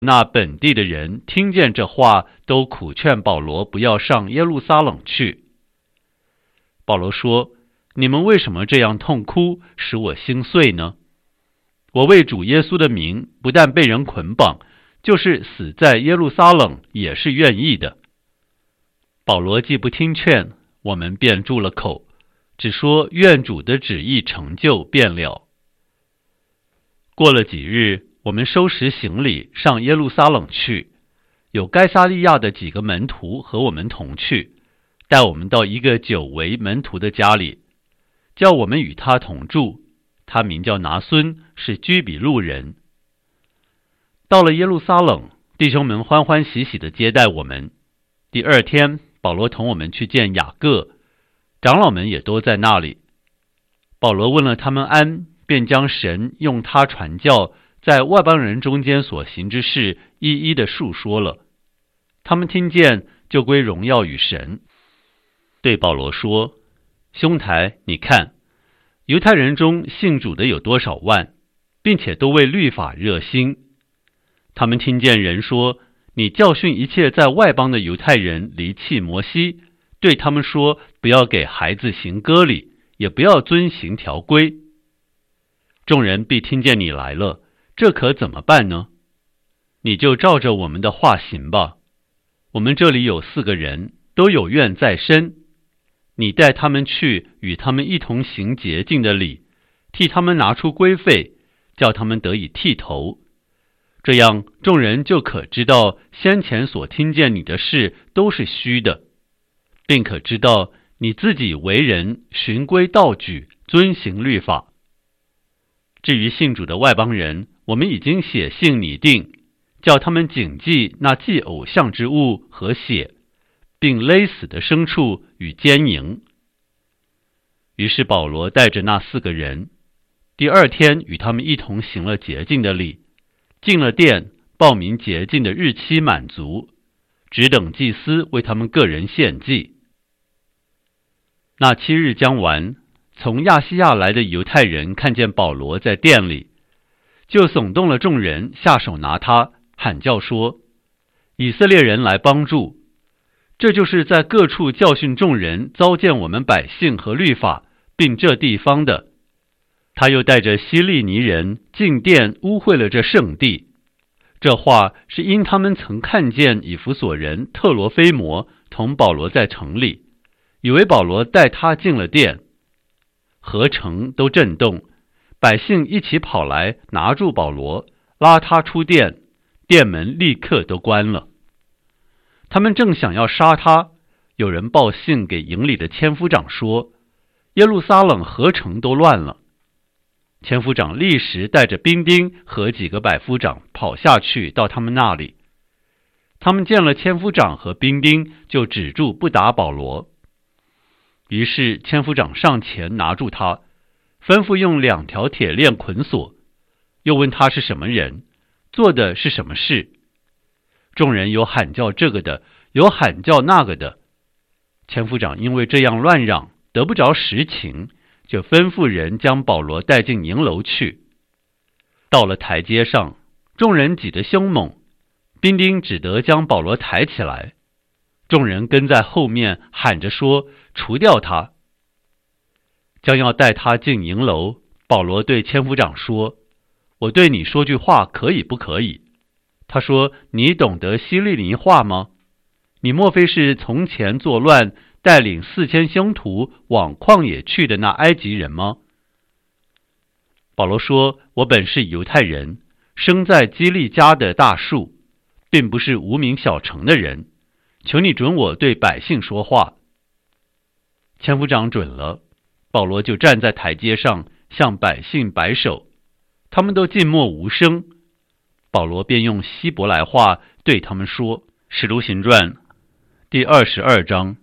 那本地的人听见这话，都苦劝保罗不要上耶路撒冷去。保罗说：你们为什么这样痛哭，使我心碎呢？我为主耶稣的名，不但被人捆绑，就是死在耶路撒冷也是愿意的。保罗既不听劝，我们便住了口，只说愿主的旨意成就便了。过了几日，我们收拾行李上耶路撒冷去，有该撒利亚的几个门徒和我们同去，带我们到一个久为门徒的家里，叫我们与他同住。他名叫拿孙，是居比路人。到了耶路撒冷，弟兄们欢欢喜喜地接待我们。第二天，保罗同我们去见雅各，长老们也都在那里。保罗问了他们安，便将神用他传教在外邦人中间所行之事一一的述说了。他们听见，就归荣耀与神。对保罗说：兄台，你看，犹太人中信主的有多少万，并且都为律法热心。他们听见人说，你教训一切在外邦的犹太人离弃摩西，对他们说，不要给孩子行割礼，也不要遵行条规。众人必听见你来了，这可怎么办呢？你就照着我们的话行吧。我们这里有4个人，都有愿在身。你带他们去，与他们一同行洁净的礼，替他们拿出规费，叫他们得以剃头。这样众人就可知道先前所听见你的事都是虚的，并可知道你自己为人循规蹈矩，遵行律法。至于信主的外邦人，我们已经写信拟定，叫他们谨记那祭偶像之物和血，并勒死的牲畜与奸淫。于是保罗带着那4个人，第二天与他们一同行了洁净的礼，进了殿，报明洁净的日期满足，只等祭司为他们个人献祭。那7日将完，从亚细亚来的犹太人看见保罗在殿里，就耸动了众人，下手拿他，喊叫说：以色列人来帮助！这就是在各处教训众人，糟践我们百姓和律法，并这地方的。他又带着希利尼人进殿，污秽了这圣地。这话是因他们曾看见以弗所人特罗菲摩同保罗在城里，以为保罗带他进了殿。合城都震动，百姓一起跑来拿住保罗，拉他出殿，殿门立刻都关了。他们正想要杀他，有人报信给营里的千夫长说，耶路撒冷合城都乱了。千夫长立时带着兵丁和几个百夫长跑下去到他们那里。他们见了千夫长和兵丁，就止住不打保罗。于是千夫长上前拿住他，吩咐用2条铁链捆锁，又问他是什么人，做的是什么事。众人有喊叫这个的，有喊叫那个的。千夫长因为这样乱嚷，得不着实情，就吩咐人将保罗带进营楼去。到了台阶上，众人挤得凶猛，兵丁只得将保罗抬起来。众人跟在后面喊着说，除掉他。将要带他进营楼，保罗对千夫长说，我对你说句话可以不可以？他说，你懂得希利尼话吗？你莫非是从前作乱，带领4000凶徒往旷野去的那埃及人吗？保罗说，我本是犹太人，生在基利家的大树，并不是无名小城的人，求你准我对百姓说话。千夫长准了，保罗就站在台阶上向百姓摆手，他们都静默无声。保罗便用希伯来话对他们说，使徒行传第22章。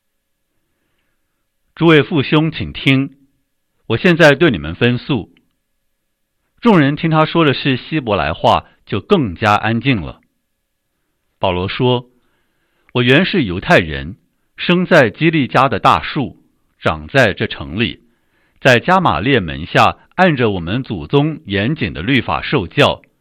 诸位父兄请听，我现在对你们分诉。众人听他说的是希伯来话，就更加安静了。保罗说，我原是犹太人，生在基利家的大树，长在这城里，在加玛列门下按着我们祖宗严谨的律法受教，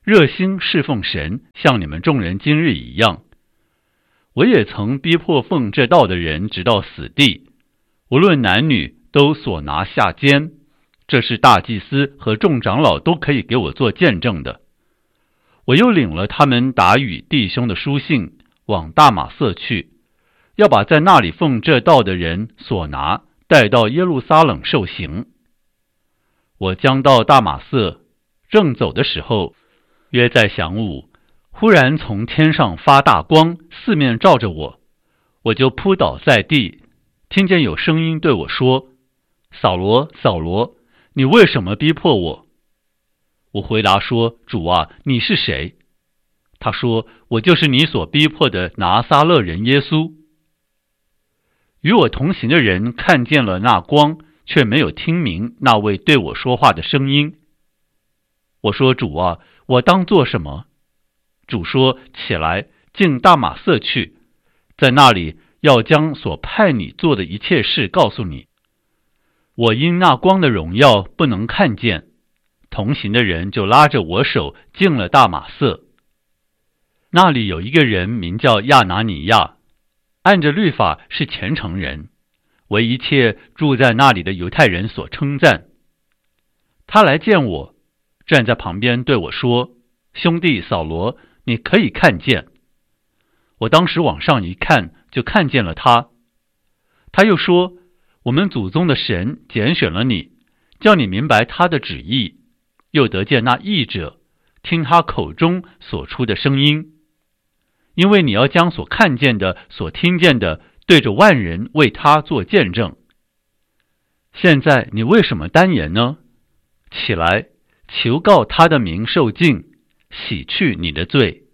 热心侍奉神，像你们众人今日一样。我也曾逼迫奉这道的人直到死地，无论男女都所拿下监，这是大祭司和众长老都可以给我做见证的。我又领了他们打与弟兄的书信，往大马色去，要把在那里奉这道的人所拿带到耶路撒冷受刑。我将到大马色，正走的时候，约在晌午，忽然从天上发大光，四面照着我，我就扑倒在地，听见有声音对我说：扫罗，扫罗，你为什么逼迫我？我回答说：主啊，你是谁？他说：我就是你所逼迫的拿撒勒人耶稣。与我同行的人看见了那光，却没有听明那位对我说话的声音。我说：主啊，我当做什么？主说：起来，进大马色去，在那里要将所派你做的一切事告诉你。我因那光的荣耀不能看见，同行的人就拉着我手进了大马色。那里有一个人名叫亚拿尼亚，按着律法是虔诚人，为一切住在那里的犹太人所称赞。他来见我，站在旁边对我说：兄弟扫罗，你可以看见。我当时往上一看，就看见了他。他又说：我们祖宗的神拣选了你，叫你明白他的旨意，又得见那义者，听他口中所出的声音。因为你要将所看见的、所听见的，对着万人为他做见证。现在你为什么单言呢？起来，求告他的名受尽，洗去你的罪。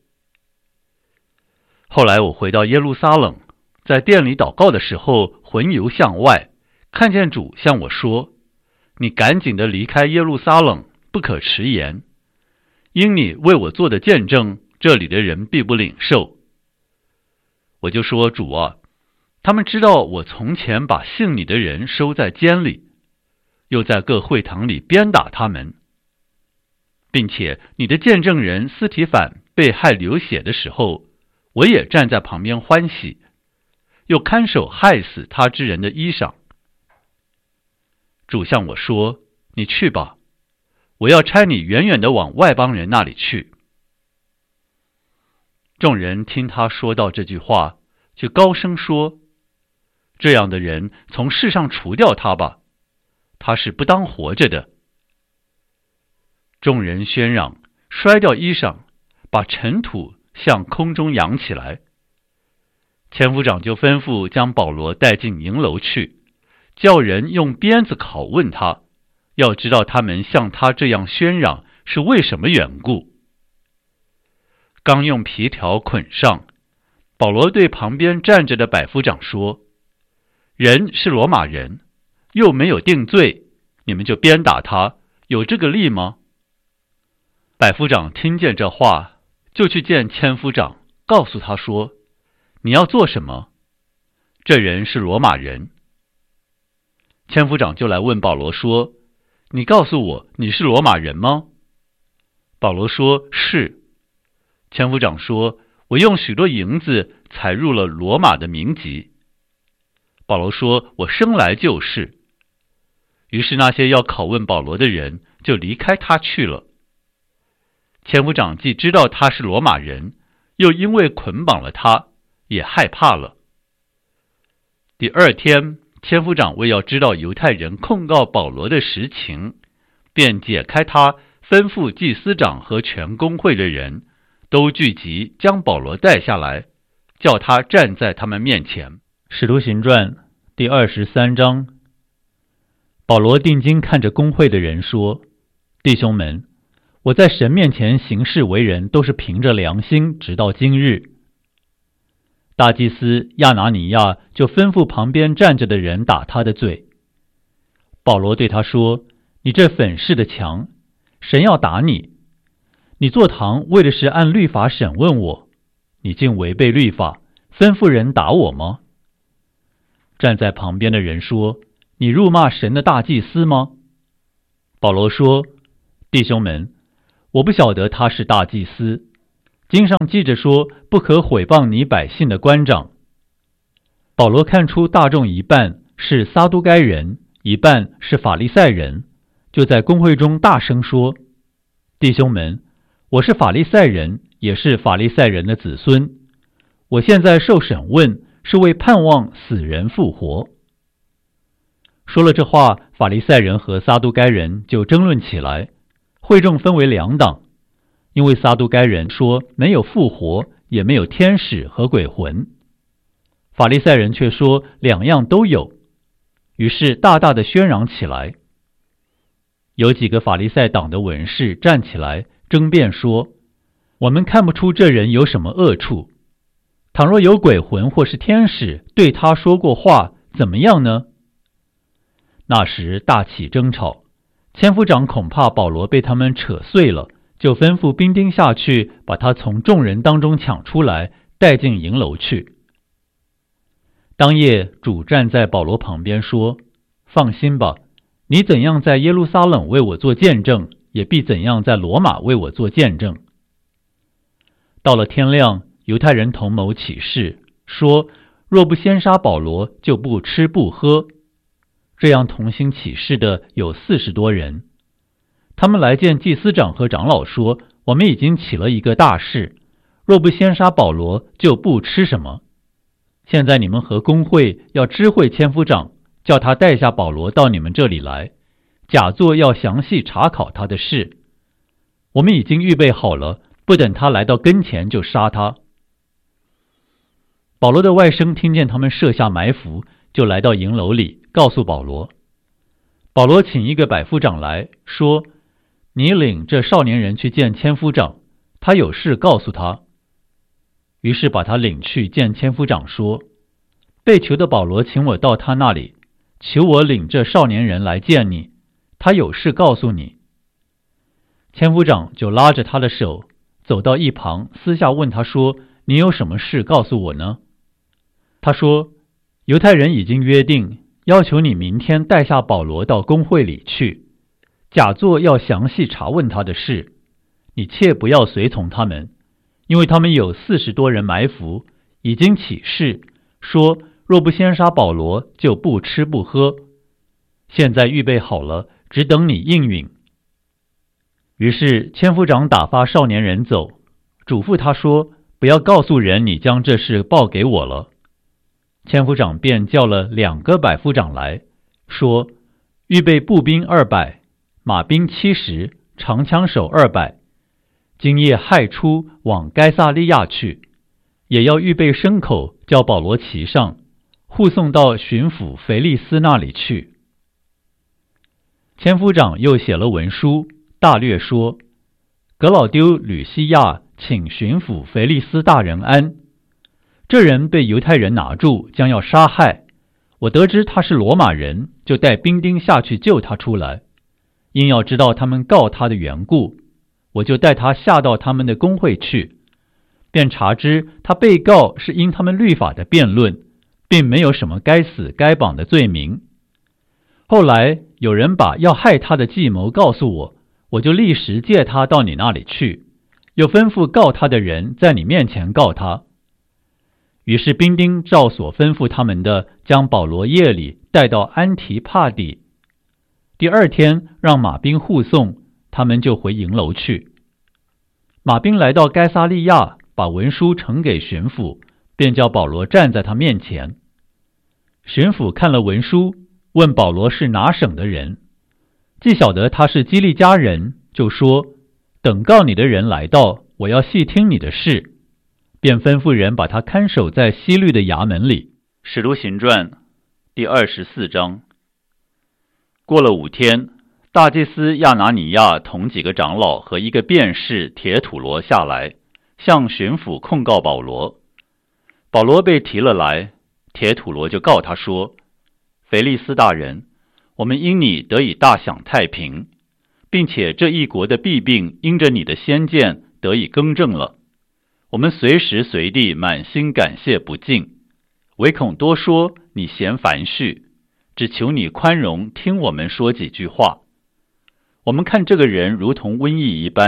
后来我回到耶路撒冷，在殿里祷告的时候，魂游向外，看见主向我说：你赶紧的离开耶路撒冷，不可迟延，因你为我做的见证，这里的人必不领受。我就说：主啊，他们知道我从前把信你的人收在监里，又在各会堂里鞭打他们，并且你的见证人司提反被害流血的时候，我也站在旁边欢喜，又看守害死他之人的衣裳。主向我说：你去吧，我要差你远远的往外邦人那里去。众人听他说到这句话，就高声说：这样的人从世上除掉他吧，他是不当活着的。众人喧嚷，摔掉衣裳，把尘土向空中扬起来。千夫长就吩咐将保罗带进营楼去，叫人用鞭子拷问他，要知道他们像他这样喧嚷是为什么缘故。刚用皮条捆上，保罗对旁边站着的百夫长说：人是罗马人，又没有定罪，你们就鞭打他，有这个例吗？百夫长听见这话，就去见千夫长，告诉他说：你要做什么？这人是罗马人。千夫长就来问保罗说：你告诉我，你是罗马人吗？保罗说：是。千夫长说：我用许多银子采入了罗马的民籍。保罗说：我生来就是。于是那些要拷问保罗的人就离开他去了。千夫长既知道他是罗马人，又因为捆绑了他，也害怕了。第二天，千夫长为要知道犹太人控告保罗的实情，便解开他，吩咐祭司长和全公会的人都聚集，将保罗带下来，叫他站在他们面前。使徒行传第23章。保罗定睛看着公会的人说：弟兄们，我在神面前行事为人，都是凭着良心，直到今日。大祭司亚拿尼亚就吩咐旁边站着的人打他的罪。保罗对他说：你这粉饰的墙，神要打你。你坐堂为的是按律法审问我，你竟违背律法，吩咐人打我吗？站在旁边的人说：你辱骂神的大祭司吗？保罗说：弟兄们， 我不晓得他是大祭司。经上记着说，不可毁谤你百姓的官长。保罗看出大众一半是撒都该人，一半是法利赛人，就在公会中大声说：弟兄们，我是法利赛人，也是法利赛人的子孙。我现在受审问，是为盼望死人复活。说了这话，法利赛人和撒都该人就争论起来，会众分为两党，因为撒都该人说没有复活，也没有天使和鬼魂，法利赛人却说两样都有，于是大大的喧嚷起来。有几个法利赛党的文士站起来争辩说，我们看不出这人有什么恶处，倘若有鬼魂或是天使对他说过话，怎么样呢？那时大起争吵，千夫长恐怕保罗被他们扯碎了，就吩咐兵丁下去，把他从众人当中抢出来，带进营楼去。当夜，主站在保罗旁边说：放心吧，你怎样在耶路撒冷为我做见证，也必怎样在罗马为我做见证。到了天亮，犹太人同谋起誓，说若不先杀保罗，就不吃不喝。这样同心起誓的有40多人。他们来见祭司长和长老说，我们已经起了一个大事，若不先杀保罗，就不吃什么。现在你们和公会要知会千夫长，叫他带下保罗到你们这里来，假作要详细查考他的事。我们已经预备好了，不等他来到跟前就杀他。保罗的外甥听见他们设下埋伏，就来到营楼里，告诉保罗。保罗请一个百夫长来说，你领这少年人去见千夫长，他有事告诉他。于是把他领去见千夫长，说，被囚的保罗请我到他那里，求我领这少年人来见你，他有事告诉你。千夫长就拉着他的手走到一旁，私下问他说，你有什么事告诉我呢？他说，犹太人已经约定，要求你明天带下保罗到公会里去，假作要详细查问他的事，你切不要随从他们，因为他们有40多人埋伏，已经起誓，说若不先杀保罗，就不吃不喝。现在预备好了，只等你应允。于是千夫长打发少年人走，嘱咐他说，不要告诉人你将这事报给我了。千夫长便叫了2个百夫长来，说，预备步兵200，马兵70，长枪手200，今夜亥初往该撒利亚去，也要预备牲口，叫保罗骑上，护送到巡抚腓利斯那里去。千夫长又写了文书，大略说，格老丢吕西亚请巡抚腓利斯大人安。这人被犹太人拿住，将要杀害。我得知他是罗马人，就带兵丁下去救他出来。因要知道他们告他的缘故，我就带他下到他们的公会去，便查知他被告是因他们律法的辩论，并没有什么该死该绑的罪名。后来有人把要害他的计谋告诉我，我就立时借他到你那里去，又吩咐告他的人在你面前告他。于是兵丁照所吩咐他们的，将保罗夜里带到安提帕底。第2天让马兵护送，他们就回营楼去。马兵来到该撒利亚，把文书呈给巡抚，便叫保罗站在他面前。巡抚看了文书，问保罗是哪省的人，既晓得他是基利家人，就说，等告你的人来到，我要细听你的事，便吩咐人把他看守在西律的衙门里。使徒行传第24章。过了5天，大祭司亚拿尼亚同几个长老和一个辩士铁土罗下来，向巡抚控告保罗。保罗被提了来，铁土罗就告他说，腓利斯大人，我们因你得以大享太平，并且这一国的弊病因着你的先见得以更正了。我们随时随地满心感谢不尽，唯恐多说你嫌繁絮，只求你宽容听我们说几句话。我们看这个人如同瘟疫一般，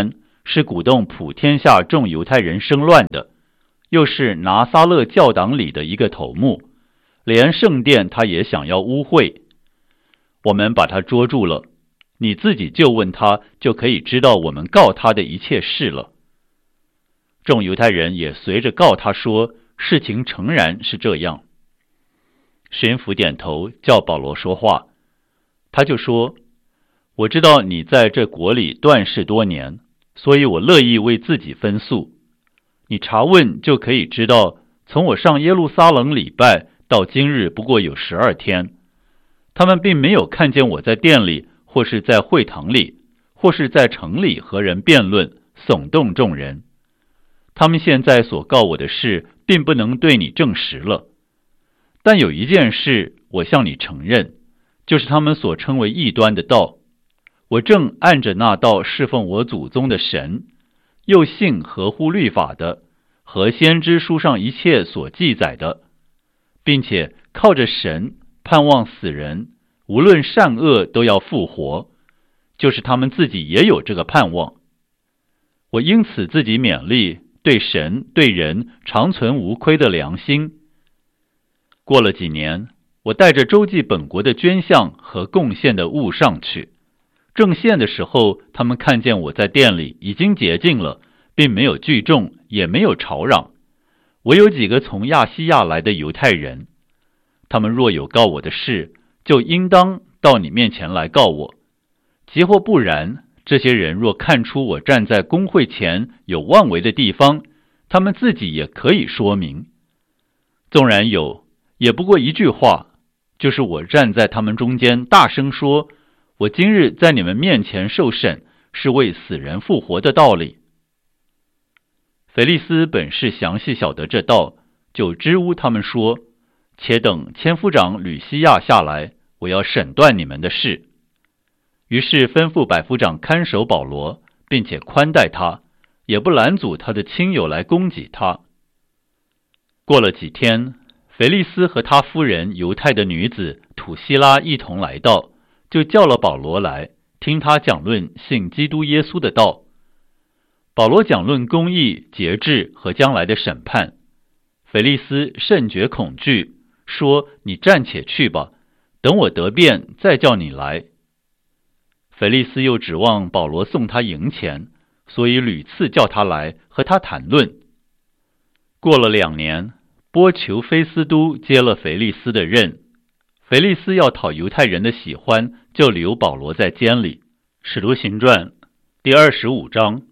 是鼓动普天下众犹太人生乱的，又是拿撒勒教党里的一个头目，连圣殿他也想要污秽。我们把他捉住了，你自己就问他，就可以知道我们告他的一切事了。众犹太人也随着告他说，事情诚然是这样。巡抚点头，叫保罗说话。他就说，我知道你在这国里断事多年，所以我乐意为自己分诉。你查问就可以知道，从我上耶路撒冷礼拜到今日不过有12天，他们并没有看见我在殿里，或是在会堂里，或是在城里和人辩论，耸动众人。他们现在所告我的事，并不能对你证实了。但有一件事，我向你承认，就是他们所称为异端的道。我正按着那道侍奉我祖宗的神，又信合乎律法的，和先知书上一切所记载的，并且靠着神盼望死人，无论善恶都要复活，就是他们自己也有这个盼望。我因此自己勉励，对神对人常存无亏的良心。过了几年，我带着周济本国的捐项和贡献的物上去，正献的时候，他们看见我在店里已经洁净了，并没有聚众，也没有吵嚷。我有几个从亚细亚来的犹太人，他们若有告我的事，就应当到你面前来告我。即或不然，这些人若看出我站在公会前有妄为的地方，他们自己也可以说明。纵然有，也不过一句话，就是我站在他们中间大声说，我今日在你们面前受审，是为死人复活的道理。腓利斯本是详细晓得这道，就支吾他们说，且等千夫长吕西亚下来，我要审断你们的事。于是吩咐百夫长看守保罗，并且宽待他，也不拦阻他的亲友来攻击他。过了几天，腓利斯和他夫人犹太的女子土希拉一同来到，就叫了保罗来，听他讲论信基督耶稣的道。保罗讲论公义、节制和将来的审判。腓利斯甚觉恐惧，说，你暂且去吧，等我得便再叫你来。腓利斯又指望保罗送他银钱，所以屡次叫他来和他谈论。过了2年，波求菲斯都接了腓利斯的任。腓利斯要讨犹太人的喜欢，就留保罗在监里。使徒行传第25章。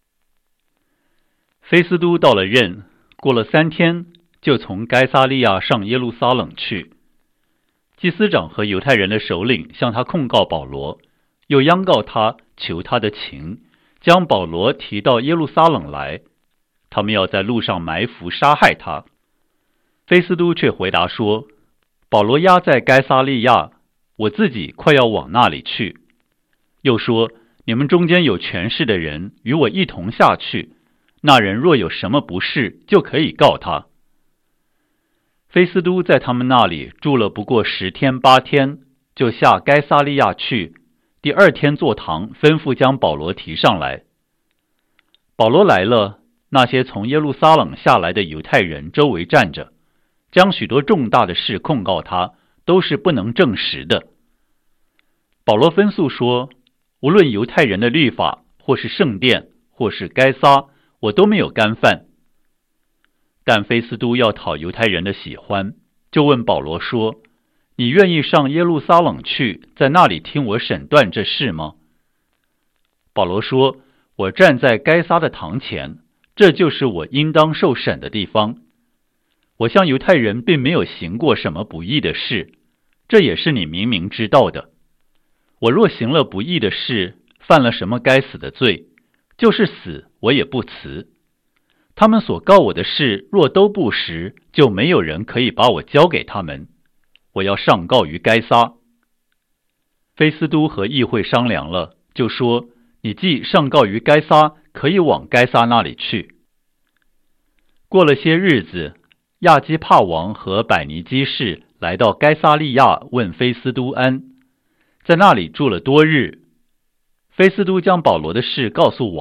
菲斯都到了任，过了3天，就从该撒利亚上耶路撒冷去。祭司长和犹太人的首领向他控告保罗，又央告他，求他的情，将保罗提到耶路撒冷来，他们要在路上埋伏杀害他。菲斯都却回答说，保罗押在该撒利亚，我自己快要往那里去。又说，你们中间有权势的人与我一同下去，那人若有什么不是，就可以告他。菲斯都在他们那里住了不过10天8天，就下该撒利亚去。第2天坐堂，吩咐将保罗提上来。保罗来了，那些从耶路撒冷下来的犹太人周围站着，将许多重大的事控告他，都是不能证实的。保罗分诉说，无论犹太人的律法，或是圣殿，或是该撒，我都没有干犯。但菲斯都要讨犹太人的喜欢，就问保罗说，你愿意上耶路撒冷去，在那里听我审断这事吗？保罗说，我站在该撒的堂前，这就是我应当受审的地方。我向犹太人并没有行过什么不义的事，这也是你明明知道的。我若行了不义的事，犯了什么该死的罪，就是死我也不辞。他们所告我的事若都不实，就没有人可以把我交给他们。我要上告于该撒。菲斯都和议会商量了，就说，你既上告于该撒，可以往该撒那里去。过了些日子，亚基帕王和百尼基士来到该撒利亚，问菲斯都安，在那里住了多日。菲斯都将保罗的事告诉王，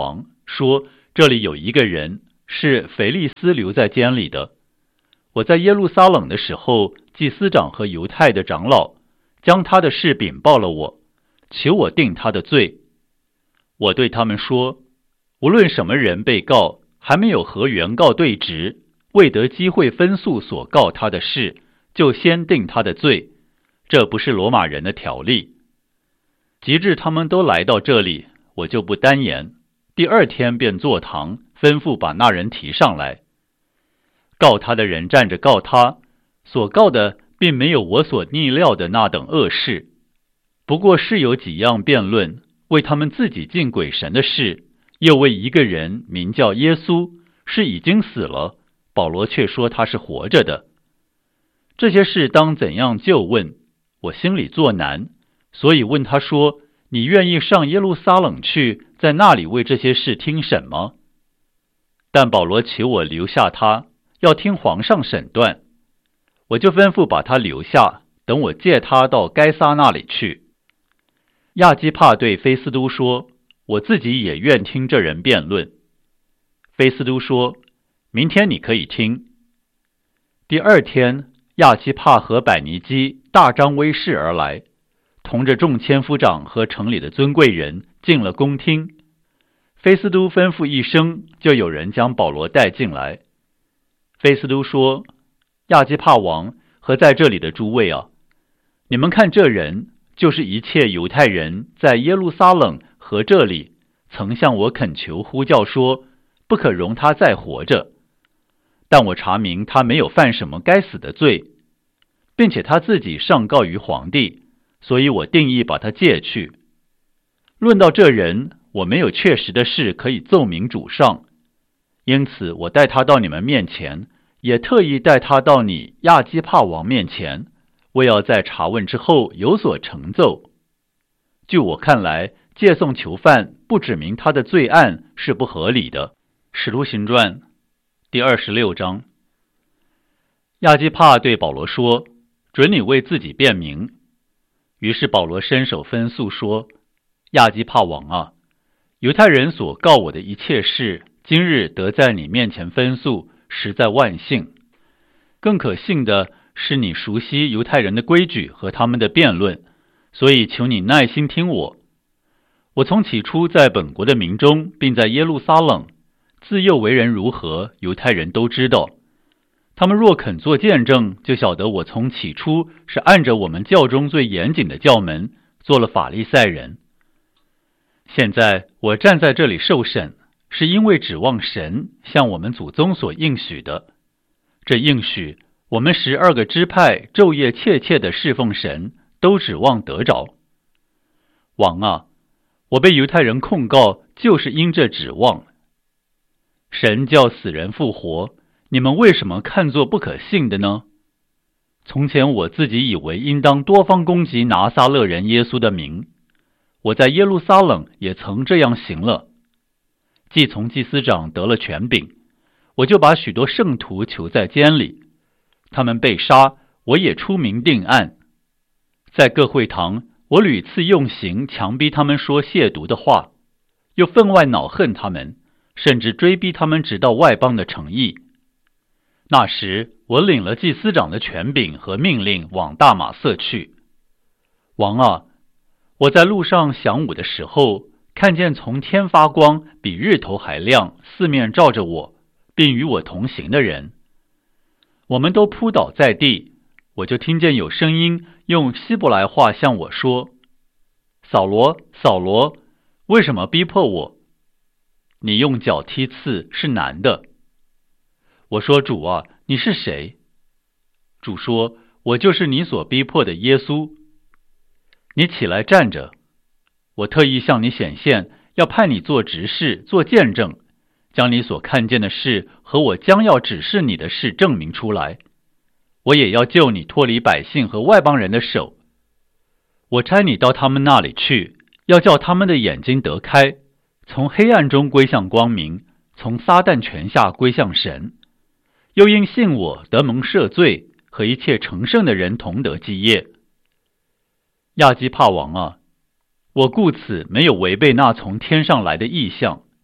说这里有一个人是腓利斯留在监里的。我在耶路撒冷的时候，祭司长和犹太的长老将他的事禀报了我，求我定他的罪。我对他们说，无论什么人被告，还没有和原告对质，未得机会分诉所告他的事，就先定他的罪，这不是罗马人的条例。及至他们都来到这里，我就不单言，第二天便坐堂，吩咐把那人提上来。告他的人站着告他，所告的并没有我所逆料的那等恶事，不过是有几样辩论，为他们自己敬鬼神的事，又为一个人名叫耶稣，是已经死了，保罗却说他是活着的。这些事当怎样就问，我心里作难，所以问他说，你愿意上耶路撒冷去，在那里为这些事听审吗？但保罗求我留下他，要听皇上审断。我就吩咐把他留下，等我借他到该撒那里去。亚基帕对菲斯都说，我自己也愿听这人辩论。菲斯都说，明天你可以听。第二天，亚基帕和百尼基大张威势而来，同着众千夫长和城里的尊贵人进了宫厅。菲斯都吩咐一声，就有人将保罗带进来。菲斯都说，亚基帕王和在这里的诸位啊，你们看这人，就是一切犹太人在耶路撒冷和这里曾向我恳求呼叫说，不可容他再活着。但我查明他没有犯什么该死的罪，并且他自己上告于皇帝，所以我定义把他借去。论到这人，我没有确实的事可以奏明主上，因此我带他到你们面前，也特意带他到你亚基帕王面前，为要在查问之后有所成奏。据我看来，借送囚犯不指明他的罪案是不合理的。使徒行传第26章。亚基帕对保罗说，准你为自己辩明。于是保罗伸手分诉说，亚基帕王啊，犹太人所告我的一切事，今日得在你面前分诉，实在万幸。更可信的是，你熟悉犹太人的规矩和他们的辩论，所以求你耐心听我。我从起初在本国的民中，并在耶路撒冷，自幼为人如何，犹太人都知道。他们若肯做见证，就晓得我从起初是按着我们教中最严谨的教门，做了法利赛人。现在我站在这里受审，是因为指望神向我们祖宗所应许的。这应许，我们12个支派昼夜切切地侍奉神，都指望得着。王啊，我被犹太人控告，就是因这指望。神叫死人复活，你们为什么看作不可信的呢？从前我自己以为应当多方攻击拿撒勒人耶稣的名，我在耶路撒冷也曾这样行了。既从祭司长得了权柄，我就把许多圣徒囚在监里，他们被杀，我也出名定案。在各会堂，我屡次用刑强逼他们说亵渎的话，又分外恼恨他们，甚至追逼他们直到外邦的城邑。那时我领了祭司长的权柄和命令，往大马色去。王啊，我在路上晌午的时候，看见从天发光，比日头还亮，四面照着我，并与我同行的人。我们都扑倒在地，我就听见有声音用希伯来话向我说，扫罗，扫罗，为什么逼迫我？你用脚踢刺是难的。我说，主啊，你是谁？主说，我就是你所逼迫的耶稣。你起来站着，我特意向你显现，要派你做执事，做见证，将你所看见的事和我将要指示你的事证明出来。我也要救你脱离百姓和外邦人的手。我差你到他们那里去，要叫他们的眼睛得开，从黑暗中归向光明，从撒旦权下归向神。又因信我得蒙赦罪，和一切成圣的人同得基业。亚基帕王啊，我故此没有违背那从天上来的异象，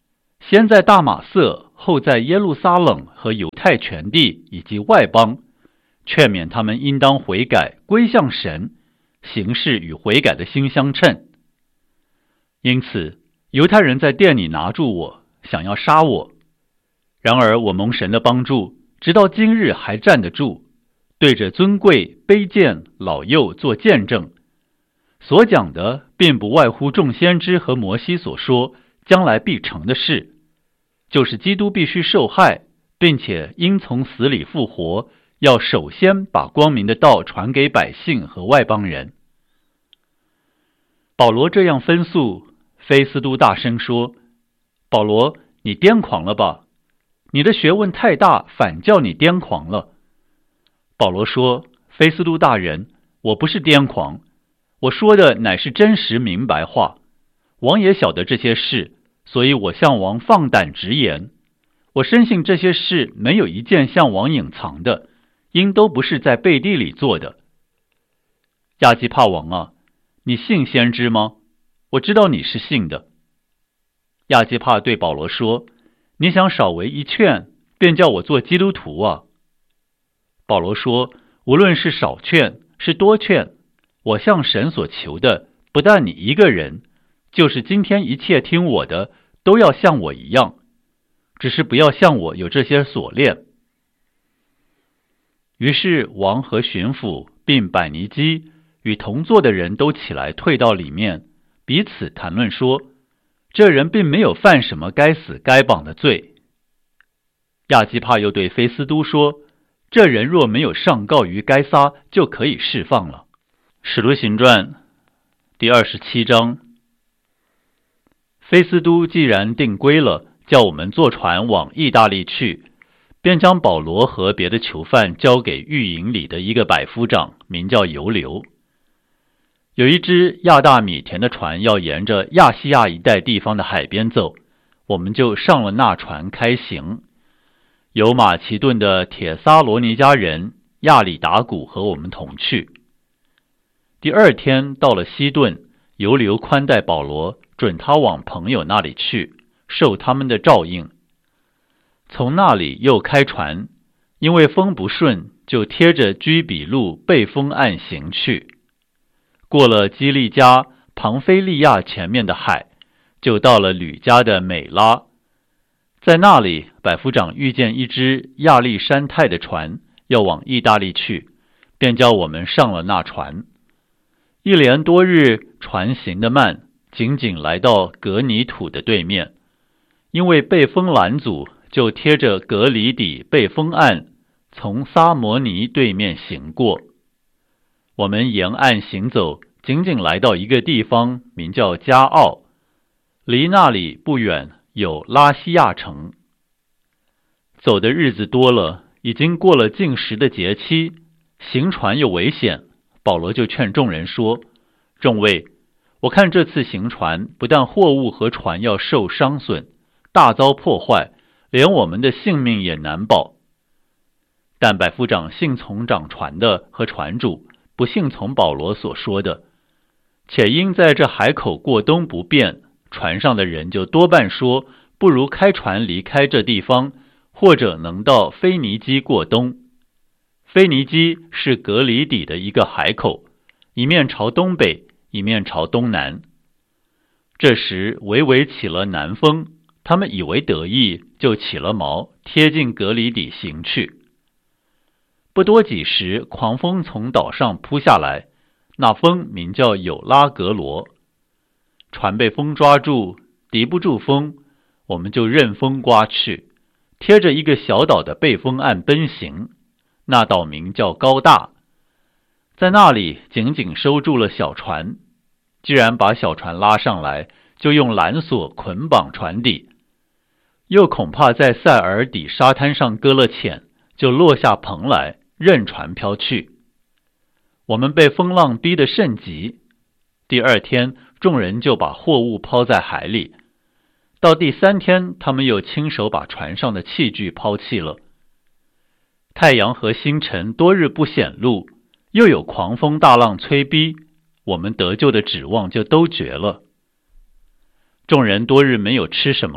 先在大马色，后在耶路撒冷和犹太全地以及外邦，劝勉他们应当悔改，归向神，行事与悔改的心相称。因此，犹太人在殿里拿住我，想要杀我。然而我蒙神的帮助，直到今日还站得住，对着尊贵、卑贱、老幼做见证。所讲的并不外乎众先知和摩西所说将来必成的事，就是基督必须受害，并且因从死里复活，要首先把光明的道传给百姓和外邦人。保罗这样分诉，菲斯都大声说：保罗，你癫狂了吧？你的学问太大，反叫你癫狂了。保罗说：菲斯都大人，我不是癫狂，我说的乃是真实明白话。王也晓得这些事，所以我向王放胆直言。我深信这些事没有一件向王隐藏的，因都不是在背地里做的。亚基帕王啊，你信先知吗？我知道你是信的。亚基帕对保罗说：你想少为一劝，便叫我做基督徒啊？保罗说：无论是少劝是多劝，我向神所求的，不但你一个人，就是今天一切听我的，都要像我一样，只是不要像我有这些锁链。于是王和巡抚并百尼基与同坐的人都起来退到里面，彼此谈论说，这人并没有犯什么该死该绑的罪。亚基帕又对菲斯都说，这人若没有上告于该撒，就可以释放了。使徒行传第27章。菲斯都既然定规了，叫我们坐船往意大利去，便将保罗和别的囚犯交给狱营里的一个百夫长，名叫尤留。有一只亚大米田的船要沿着亚细亚一带地方的海边走，我们就上了那船开行。有马其顿的铁撒罗尼迦人亚里达古和我们同去。第二天到了西顿，尤留宽待保罗，准他往朋友那里去，受他们的照应。从那里又开船，因为风不顺，就贴着居比路背风岸行去。过了基利加、庞菲利亚前面的海，就到了吕家的美拉。在那里，百夫长遇见一只亚历山泰的船，要往意大利去，便叫我们上了那船。一连多日，船行得慢，仅仅来到格尼土的对面，因为被风拦阻，就贴着格里底背风岸，从撒摩尼对面行过。我们沿岸行走，仅仅来到一个地方，名叫加奥，离那里不远有拉西亚城。走的日子多了，已经过了禁食的节期，行船又危险，保罗就劝众人说，众位，我看这次行船，不但货物和船要受伤损，大遭破坏，连我们的性命也难保。但百夫长信从掌船的和船主，不信从保罗所说的，且因在这海口过冬不便，船上的人就多半说，不如开船离开这地方，或者能到腓尼基过冬。腓尼基是格里底的一个海口，一面朝东北，一面朝东南。这时微微起了南风，他们以为得意，就起了锚，贴近格里底行去。不多几时，狂风从岛上扑下来，那风名叫有拉格罗。船被风抓住，敌不住风，我们就任风刮去，贴着一个小岛的背风岸奔行。那岛名叫高大，在那里紧紧收住了小船。既然把小船拉上来，就用缆索捆绑船底，又恐怕在塞尔底沙滩上搁了浅，就落下蓬来，任船飘去。我们被风浪逼得甚急。第二天，众人就把货物抛在海里。到第三天，他们又亲手把船上的器具抛弃了。太阳和星辰多日不显露，又有狂风大浪催逼，我们得救的指望就都绝了。众人多日没有吃什么，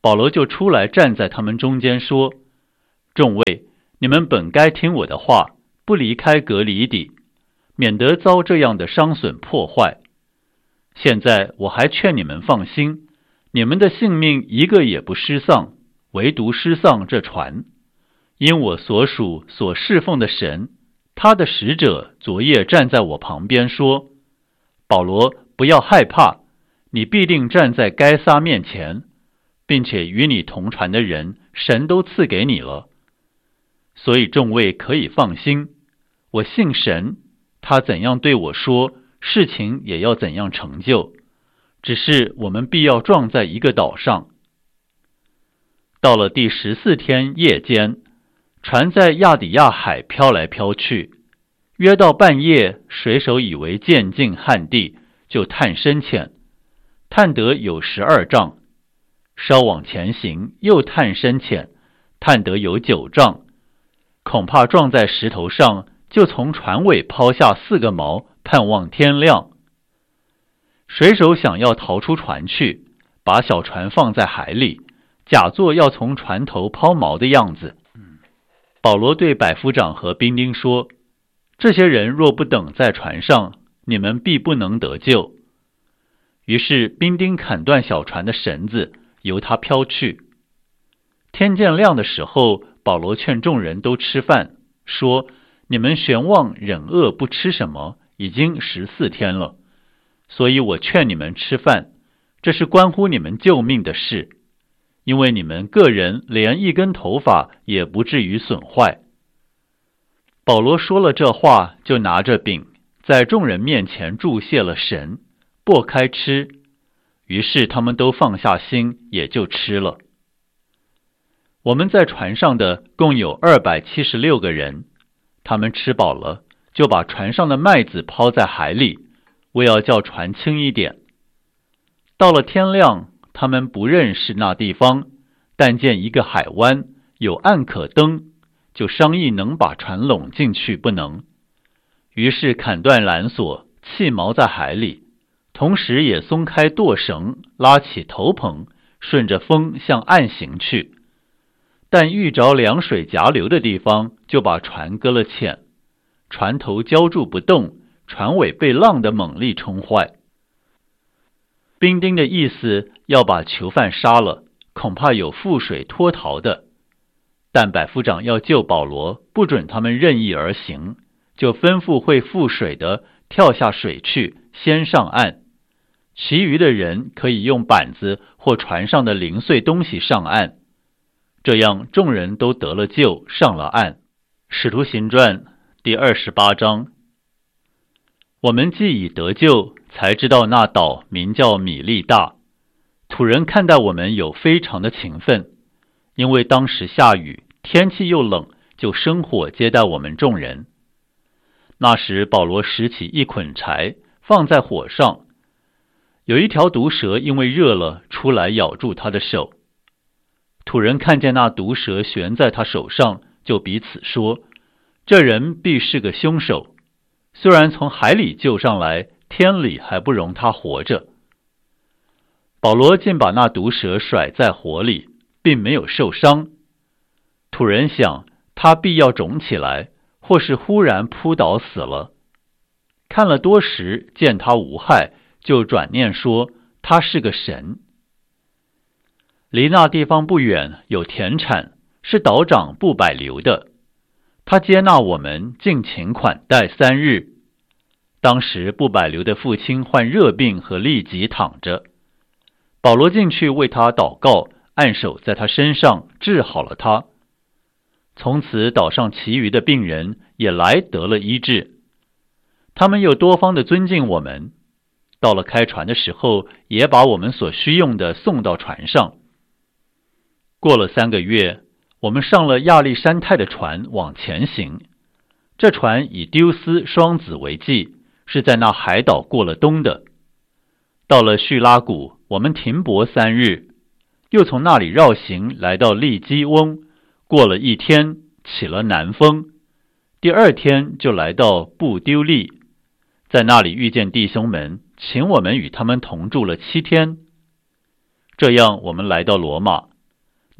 保罗就出来站在他们中间说：众位，你们本该听我的话，不离开革离底，免得遭这样的伤损破坏。现在我还劝你们放心，你们的性命一个也不失丧，唯独失丧这船。因我所属所侍奉的神，他的使者昨夜站在我旁边说：保罗，不要害怕，你必定站在该撒面前，并且与你同船的人，神都赐给你了。所以众位可以放心，我信神，他怎样对我说，事情也要怎样成就。只是我们必要撞在一个岛上。到了第14天夜间，船在亚底亚海飘来飘去，约到半夜，水手以为渐近旱地，就探深浅，探得有12丈，稍往前行，又探深浅，探得有9丈，恐怕撞在石头上，就从船尾抛下4个锚，盼望天亮。水手想要逃出船去，把小船放在海里，假作要从船头抛锚的样子。保罗对百夫长和兵丁说：这些人若不等在船上，你们必不能得救。于是兵丁砍断小船的绳子，由它飘去。天渐亮的时候，保罗劝众人都吃饭，说：你们悬望忍饿不吃什么，已经14天了，所以我劝你们吃饭，这是关乎你们救命的事，因为你们个人连一根头发也不至于损坏。保罗说了这话，就拿着饼，在众人面前祝谢了神，擘开吃，于是他们都放下心，也就吃了。我们在船上的共有276个人，他们吃饱了，就把船上的麦子抛在海里，为要叫船轻一点。到了天亮，他们不认识那地方，但见一个海湾，有岸可登，就商议能把船拢进去不能。于是砍断缆索，弃锚在海里，同时也松开舵绳，拉起头篷，顺着风向岸行去。但遇着凉水夹流的地方，就把船搁了浅，船头浇住不动，船尾被浪的猛力冲坏。兵丁的意思要把囚犯杀了，恐怕有覆水脱逃的。但百夫长要救保罗，不准他们任意而行，就吩咐会覆水的跳下水去，先上岸，其余的人可以用板子或船上的零碎东西上岸。这样众人都得了救，上了岸。使徒行传第28章。我们既已得救，才知道那岛名叫米利大。土人看待我们有非常的勤奋，因为当时下雨，天气又冷，就生火接待我们众人。那时保罗拾起一捆柴，放在火上，有一条毒蛇因为热了，出来咬住他的手。土人看见那毒蛇悬在他手上，就彼此说：这人必是个凶手，虽然从海里救上来，天理还不容他活着。保罗竟把那毒蛇甩在火里，并没有受伤。土人想，他必要肿起来，或是忽然扑倒死了。看了多时，见他无害，就转念说他是个神。离那地方不远，有田产，是岛长布百流的，他接纳我们，尽情款待3日。当时布百流的父亲患热病和痢疾躺着，保罗进去为他祷告，按手在他身上，治好了他。从此岛上其余的病人也来得了医治，他们又多方的尊敬我们。到了开船的时候，也把我们所需用的送到船上。过了3个月，我们上了亚历山泰的船往前行。这船以丢斯双子为记，是在那海岛过了冬的。到了叙拉古，我们停泊3日，又从那里绕行来到利基翁，过了1天，起了南风。第2天就来到布丢利，在那里遇见弟兄们，请我们与他们同住了7天。这样我们来到罗马，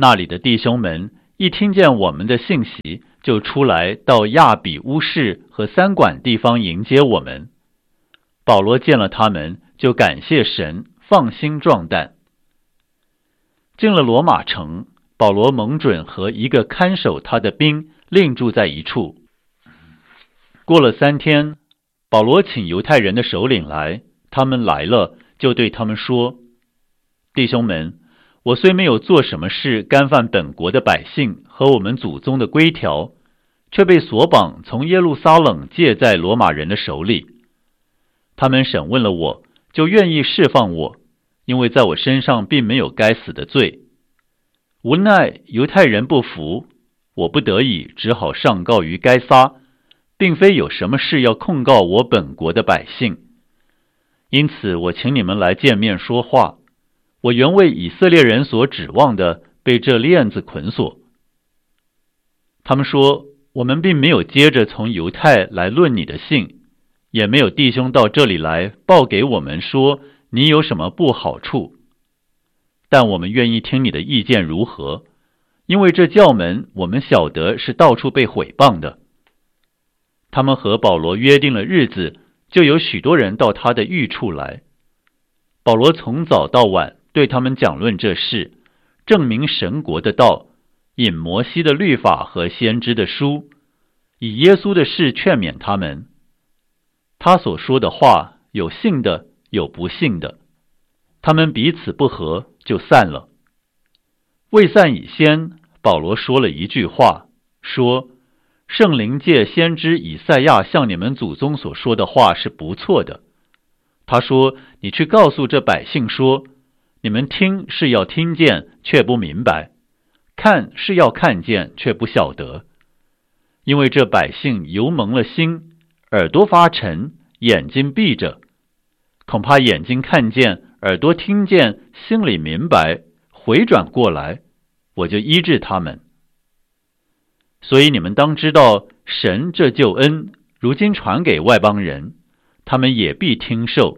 那里的弟兄们一听见我们的信息，就出来到亚比乌市和三馆地方迎接我们。保罗见了他们，就感谢神，放心壮胆。进了罗马城，保罗蒙准和一个看守他的兵另住在一处。过了3天，保罗请犹太人的首领来，他们来了，就对他们说：弟兄们，我虽没有做什么事干犯本国的百姓和我们祖宗的规条，却被索绑从耶路撒冷借在罗马人的手里。他们审问了我，就愿意释放我，因为在我身上并没有该死的罪。无奈犹太人不服，我不得已只好上告于该撒，并非有什么事要控告我本国的百姓。因此我请你们来见面说话。我原为以色列人所指望的，被这链子捆锁。他们说，我们并没有接着从犹太来论你的信，也没有弟兄到这里来报给我们说你有什么不好处。但我们愿意听你的意见如何，因为这教门我们晓得是到处被毁谤的。他们和保罗约定了日子，就有许多人到他的寓处来。保罗从早到晚对他们讲论这事，证明神国的道，引摩西的律法和先知的书，以耶稣的事劝勉他们。他所说的话，有信的，有不信的。他们彼此不和，就散了。未散以先，保罗说了一句话，说：圣灵借先知以赛亚向你们祖宗所说的话是不错的。他说：你去告诉这百姓说，你们听是要听见，却不明白；看是要看见，却不晓得。因为这百姓油蒙了心，耳朵发沉，眼睛闭着，恐怕眼睛看见，耳朵听见，心里明白，回转过来，我就医治他们。所以你们当知道，神这救恩如今传给外邦人，他们也必听受。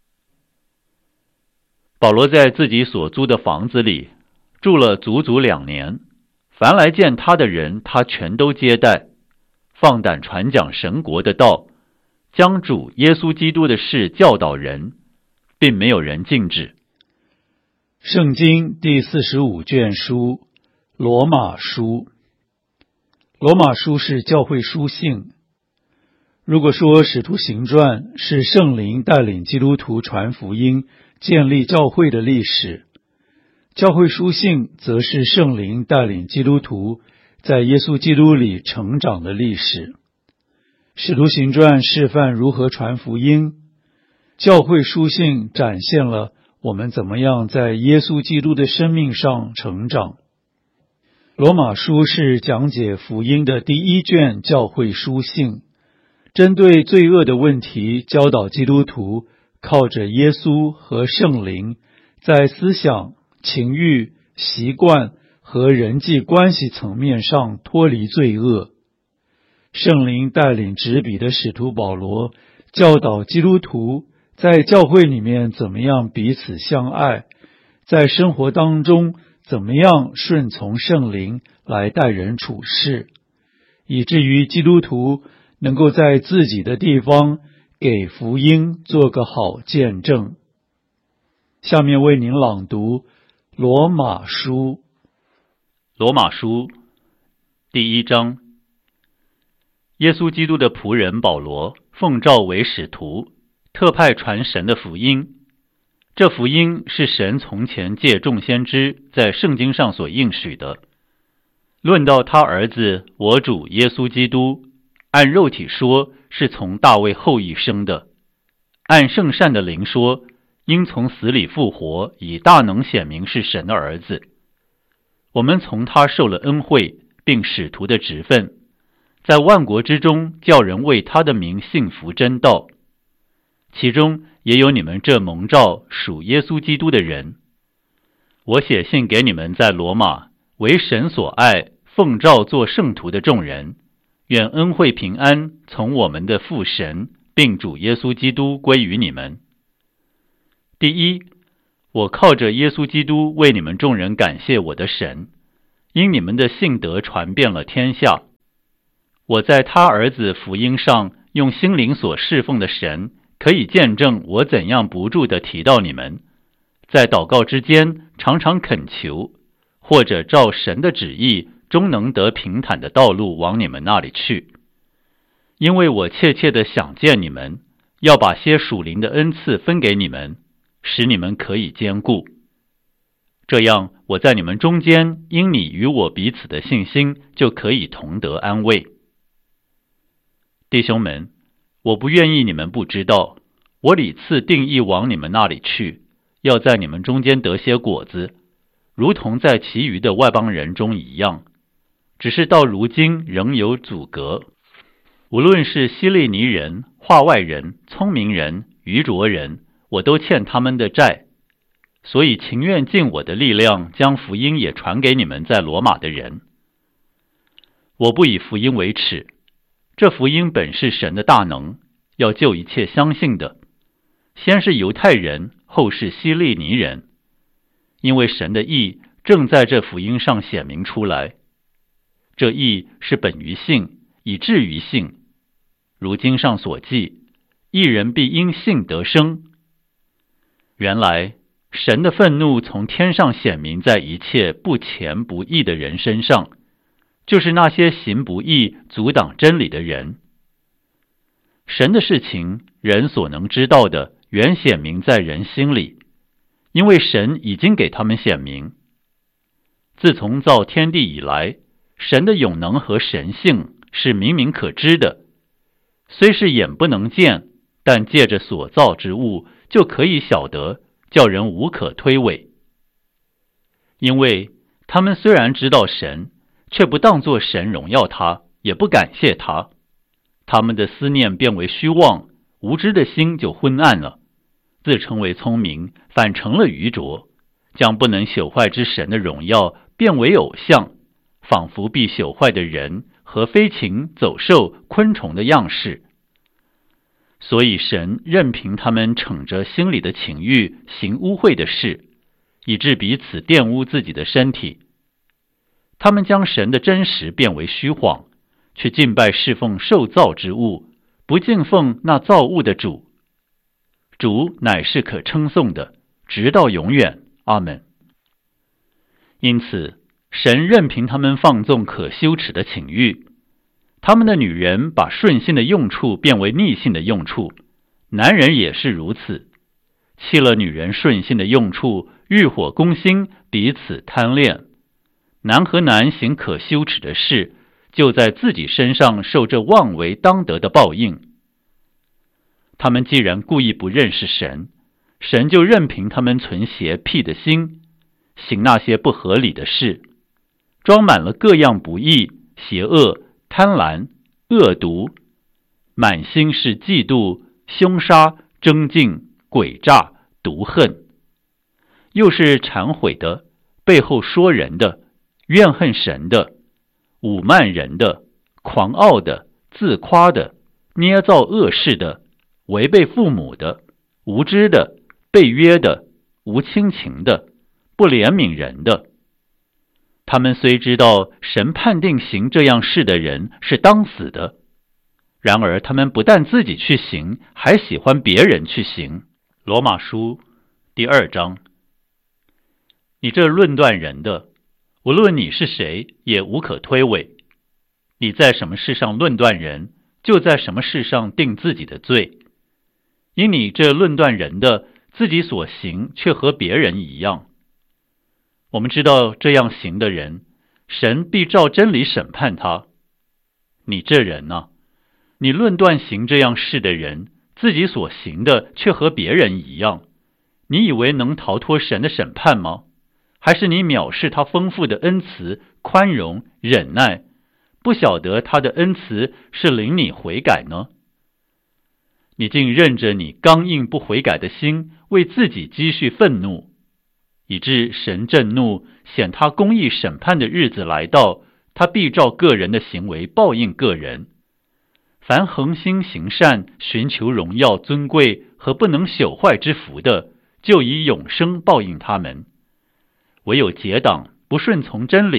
保罗在自己所租的房子里住了足足2年，凡来见他的人，他全都接待，放胆传讲神国的道，将主耶稣基督的事教导人，并没有人禁止。 圣经第45卷书，罗马书。罗马书是教会书信。如果说使徒行传是圣灵带领基督徒传福音、建立教会的历史，教会书信则是圣灵带领基督徒在耶稣基督里成长的历史。使徒行传示范如何传福音，教会书信展现了我们怎么样在耶稣基督的生命上成长。罗马书是讲解福音的第1卷教会书信，针对罪恶的问题教导基督徒靠着耶稣和圣灵，在思想、情欲、习惯和人际关系层面上脱离罪恶。圣灵带领执笔的使徒保罗教导基督徒在教会里面怎么样彼此相爱，在生活当中怎么样顺从圣灵来待人处事，以至于基督徒能够在自己的地方给福音做个好见证。下面为您朗读罗马书。 罗马书第1章。耶稣基督的仆人保罗，奉召为使徒，特派传神的福音。这福音是神从前借众先知在圣经上所应许的。论到他儿子我主耶稣基督，按肉体说是从大卫后裔生的，按圣善的灵说，应从死里复活，以大能显明是神的儿子。我们从他受了恩惠，并使徒的职分，在万国之中叫人为他的名信服真道，其中也有你们这蒙召属耶稣基督的人。我写信给你们在罗马为神所爱，奉召做圣徒的众人，愿恩惠平安从我们的父神并主耶稣基督归于你们。第一，我靠着耶稣基督为你们众人感谢我的神， 因你们的信德传遍了天下。我在他儿子福音上用心灵所侍奉的神，可以见证我怎样不住地提到你们，在祷告之间常常恳求，或者照神的旨意，终能得平坦的道路往你们那里去。因为我切切地想见你们，要把些属灵的恩赐分给你们，使你们可以坚固。这样，我在你们中间，因你与我彼此的信心，就可以同得安慰。弟兄们，我不愿意你们不知道，我屡次定义往你们那里去，要在你们中间得些果子，如同在其余的外邦人中一样，只是到如今仍有阻隔。无论是希利尼人、化外人、聪明人、愚拙人，我都欠他们的债，所以情愿尽我的力量，将福音也传给你们在罗马的人。我不以福音为耻，这福音本是神的大能，要救一切相信的，先是犹太人，后是希利尼人，因为神的义正在这福音上显明出来。这义是本于信，以至于信。如经上所记，义人必因信得生。原来神的愤怒从天上显明在一切不虔不义的人身上，就是那些行不义、阻挡真理的人。神的事情，人所能知道的，原显明在人心里，因为神已经给他们显明。自从造天地以来，神的永能和神性是明明可知的，虽是眼不能见，但借着所造之物就可以晓得，叫人无可推诿。因为他们虽然知道神，却不当作神荣耀他，也不感谢他，他们的思念变为虚妄，无知的心就昏暗了，自称为聪明，反成了愚拙，将不能朽坏之神的荣耀变为偶像，仿佛必朽坏的人和飞禽、走兽、昆虫的样式。所以神任凭他们逞着心里的情欲，行污秽的事，以致彼此玷污自己的身体。他们将神的真实变为虚谎，去敬拜侍奉受造之物，不敬奉那造物的主。主乃是可称颂的，直到永远。阿们。因此，神任凭他们放纵可羞耻的情欲。他们的女人把顺性的用处变为逆性的用处，男人也是如此，弃了女人顺性的用处，欲火攻心，彼此贪恋。男和男行可羞耻的事，就在自己身上受这妄为当得的报应。他们既然故意不认识神，神就任凭他们存邪僻的心，行那些不合理的事，装满了各样不义、邪恶、贪婪、恶毒，满心是嫉妒、凶杀、争竞、诡诈、毒恨，又是忏悔的，背后说人的，怨恨神的，侮慢人的，狂傲的，自夸的，捏造恶事的，违背父母的，无知的，被约的，无亲情的，不怜悯人的。他们虽知道神判定行这样事的人是当死的，然而他们不但自己去行，还喜欢别人去行。罗马书第2章。你这论断人的，无论你是谁，也无可推诿。你在什么事上论断人，就在什么事上定自己的罪。因你这论断人的，自己所行却和别人一样。我们知道这样行的人，神必照真理审判他。你这人啊，你论断行这样事的人，自己所行的却和别人一样，你以为能逃脱神的审判吗？还是你藐视他丰富的恩慈、宽容、忍耐，不晓得他的恩慈是领你悔改呢？你竟任着你刚硬不悔改的心，为自己积蓄愤怒，以致神震怒，显他公义审判的日子来到，他必照个人的行为报应个人。凡恒心行善、寻求荣耀、尊贵和不能朽坏之福的，就以永生报应他们。唯有结党不顺从真理，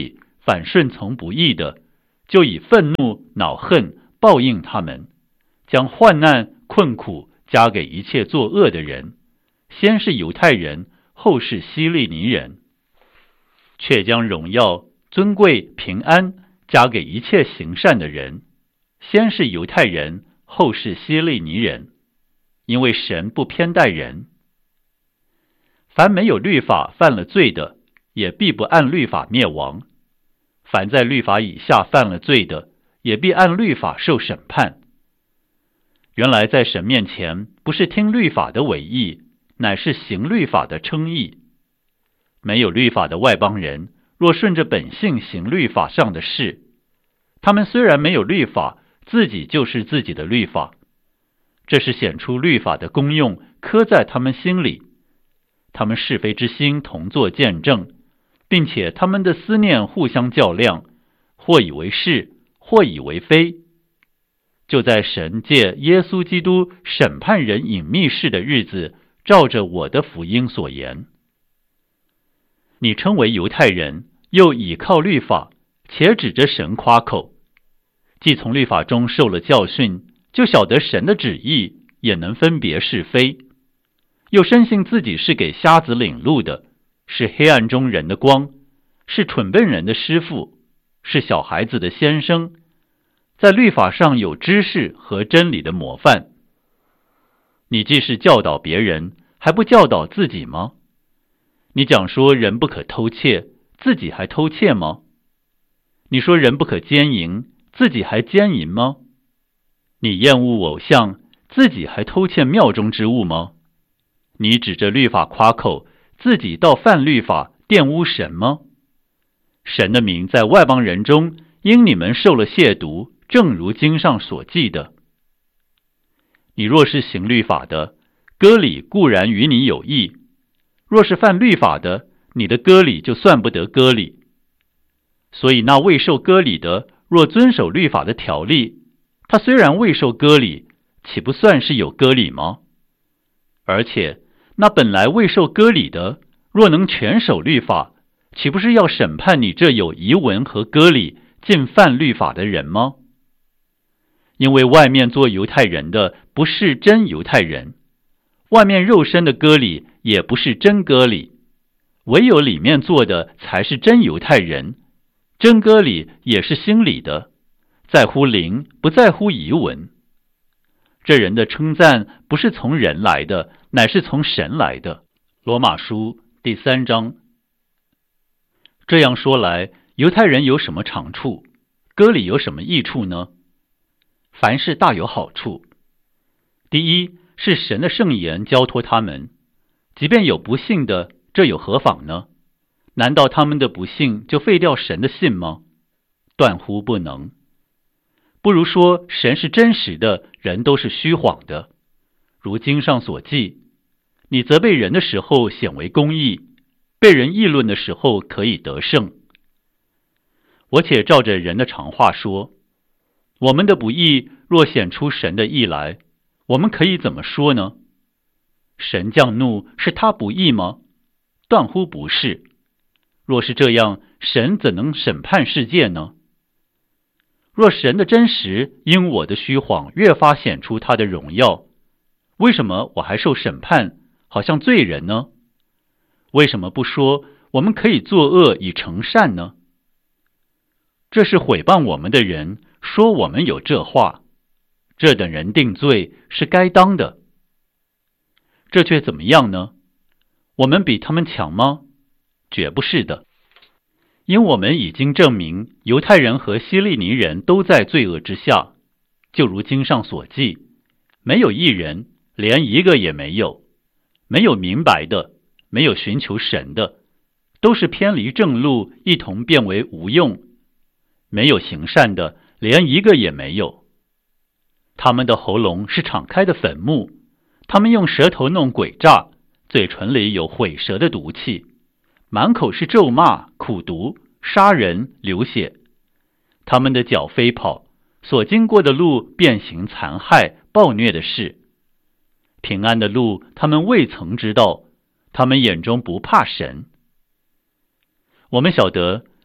反顺从不义的，就以愤怒、恼恨报应他们，将患难、困苦加给一切作恶的人，先是犹太人，后是希利尼人，却将荣耀、尊贵、平安加给一切行善的人，先是犹太人，后是希利尼人，因为神不偏待人。凡没有律法犯了罪的，也必不按律法灭亡；凡在律法以下犯了罪的，也必按律法受审判。原来在神面前，不是听律法的为义，乃是行律法的称义。没有律法的外邦人，若顺着本性行律法上的事，他们虽然没有律法，自己就是自己的律法。这是显出律法的功用，刻在他们心里。他们是非之心同作见证，并且他们的思念互相较量，或以为是，或以为非。就在神借耶稣基督审判人隐秘事的日子，照着我的福音所言。你称为犹太人，又倚靠律法，且指着神夸口，既从律法中受了教训，就晓得神的旨意，也能分别是非，又深信自己是给瞎子领路的，是黑暗中人的光，是蠢笨人的师傅，是小孩子的先生，在律法上有知识和真理的模范。你既是教导别人，还不教导自己吗？你讲说人不可偷窃，自己还偷窃吗？你说人不可奸淫，自己还奸淫吗？你厌恶偶像，自己还偷窃庙中之物吗？你指着律法夸口，自己倒犯律法，玷污神吗？神的名在外邦人中，因你们受了亵渎，正如经上所记的。你若是行律法的，割礼固然与你有益；若是犯律法的，你的割礼就算不得割礼。所以那未受割礼的，若遵守律法的条例，他虽然未受割礼，岂不算是有割礼吗？而且那本来未受割礼的，若能全守律法，岂不是要审判你这有遗文和割礼，竟犯律法的人吗？因为外面做犹太人的，不是真犹太人，外面肉身的割礼也不是真割礼，唯有里面做的才是真犹太人。真割礼也是心里的，在乎灵，不在乎遗文。这人的称赞不是从人来的，乃是从神来的。罗马书第3章。这样说来，犹太人有什么长处？割礼有什么益处呢？凡事大有好处。第一，是神的圣言交托他们，即便有不信的，这有何妨呢？难道他们的不信就废掉神的信吗？断乎不能。不如说神是真实的，人都是虚谎的。如经上所记，你责备人的时候显为公义，被人议论的时候可以得胜。我且照着人的常话说，我们的不义若显出神的义来，我们可以怎么说呢？神降怒是他不义吗？断乎不是。若是这样，神怎能审判世界呢？若神的真实因我的虚谎越发显出他的荣耀，为什么我还受审判，好像罪人呢？为什么不说我们可以作恶以成善呢？这是毁谤我们的人说我们有这话，这等人定罪是该当的。这却怎么样呢？我们比他们强吗？绝不是的。因我们已经证明犹太人和希利尼人都在罪恶之下，就如经上所记，没有一人，连一个也没有，没有明白的，没有寻求神的，都是偏离正路，一同变为无用，没有行善的，连一个也没有。他们的喉咙是敞开的坟墓，他们用舌头弄诡诈，嘴唇里有毁舌的毒气，满口是咒骂、苦毒、杀人、流血。他们的脚飞跑，所经过的路变形残害、暴虐的事。平安的路他们未曾知道，他们眼中不怕神。我们晓得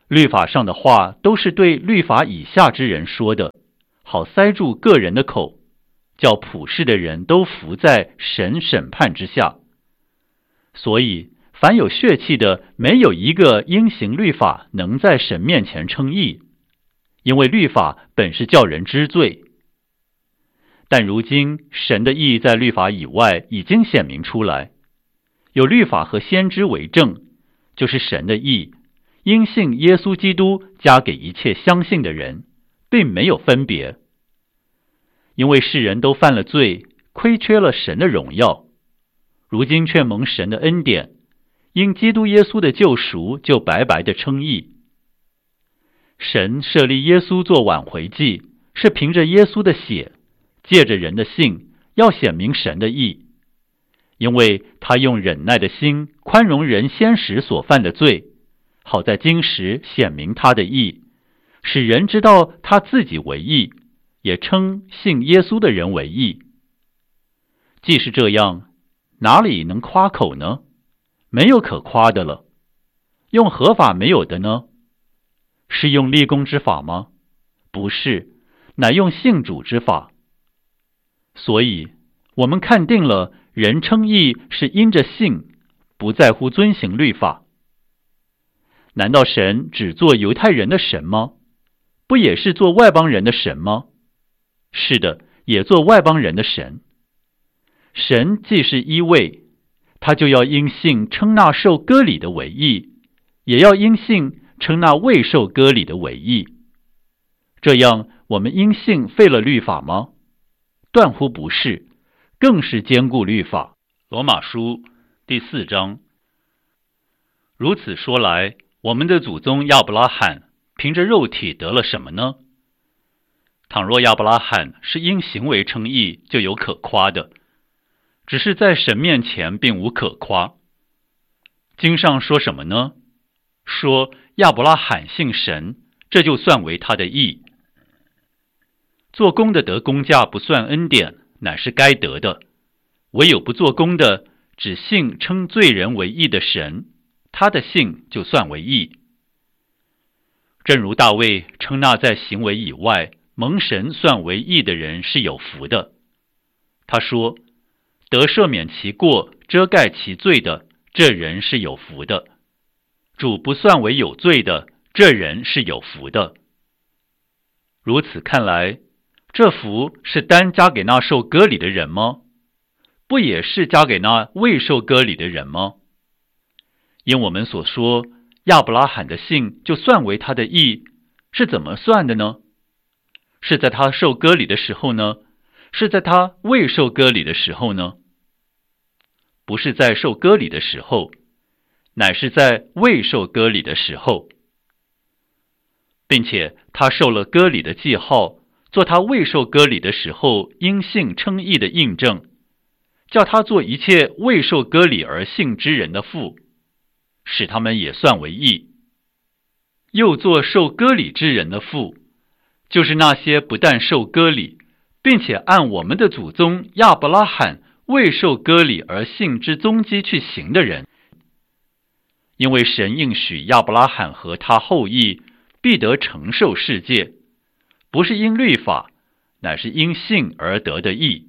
律法上的话都是对律法以下之人说的，好塞住个人的口，叫普世的人都伏在神审判之下。所以凡有血气的，没有一个因行律法能在神面前称义，因为律法本是叫人知罪。但如今神的义在律法以外已经显明出来，有律法和先知为证，就是神的义，因信耶稣基督加给一切相信的人，并没有分别。因为世人都犯了罪，亏缺了神的荣耀，如今却蒙神的恩典，因基督耶稣的救赎，就白白的称义。神设立耶稣做挽回祭，是凭着耶稣的血，借着人的信，要显明神的义，因为他用忍耐的心宽容人先时所犯的罪，好在今时显明他的义，使人知道他自己为义，也称信耶稣的人为义。既是这样，哪里能夸口呢？没有可夸的了。用何法没有的呢？是用立功之法吗？不是，乃用信主之法。所以我们看定了，人称义是因着信，不在乎遵行律法。难道神只做犹太人的神吗？不也是做外邦人的神吗？是的，也做外邦人的神。神既是一位，他就要因信称那受割礼的为义，也要因信称那未受割礼的为义。这样，我们因信废了律法吗？断乎不是，更是坚固律法。罗马书第4章。如此说来，我们的祖宗亚伯拉罕凭着肉体得了什么呢？倘若亚伯拉罕是因行为称义，就有可夸的，只是在神面前并无可夸。经上说什么呢？说亚伯拉罕信神，这就算为他的义。做工的得工价不算恩典，乃是该得的；唯有不做工的，只信称罪人为义的神，他的信就算为义。正如大卫称那在行为以外蒙神算为义的人是有福的。他说，得赦免其过，遮盖其罪的，这人是有福的；主不算为有罪的，这人是有福的。如此看来，这福是单加给那受割礼的人吗？不也是加给那未受割礼的人吗？因我们所说，亚伯拉罕的信就算为他的义，是怎么算的呢？是在他受割礼的时候呢？是在他未受割礼的时候呢？不是在受割礼的时候，乃是在未受割礼的时候，并且他受了割礼的记号，做他未受割礼的时候因信称义的印证，叫他做一切未受割礼而信之人的父，使他们也算为义。又做受割礼之人的父，就是那些不但受割礼，并且按我们的祖宗亚伯拉罕未受割礼而信之踪迹去行的人。因为神应许亚伯拉罕和他后裔必得承受世界，不是因律法，乃是因信而得的义。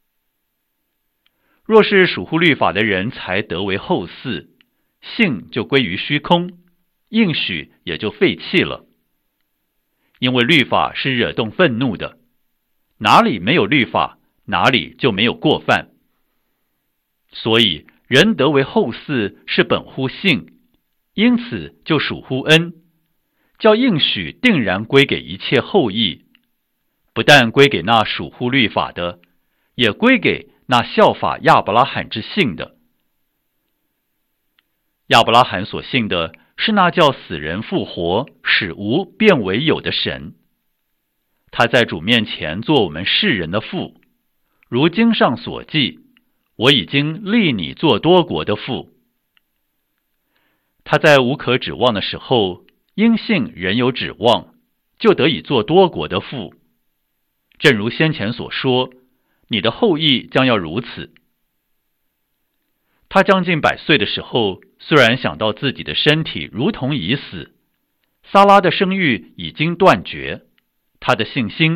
若是属乎律法的人才得为后嗣，信就归于虚空，应许也就废弃了。因为律法是惹动愤怒的，哪里没有律法，哪里就没有过犯。所以人得为后嗣是本乎信，因此就属乎恩，叫应许定然归给一切后裔，不但归给那属乎律法的，也归给那效法亚伯拉罕之信的。亚伯拉罕所信的是那叫死人复活，使无变为有的神。他在主面前做我们世人的父，如经上所记，我已经立你做多国的父。他在无可指望的时候，因信仍有指望，就得以做多国的父。正如先前所说，你的后裔将要如此。他将近100岁的时候，虽然想到自己的身体如同已死， 撒拉的声誉已经断绝，他的信心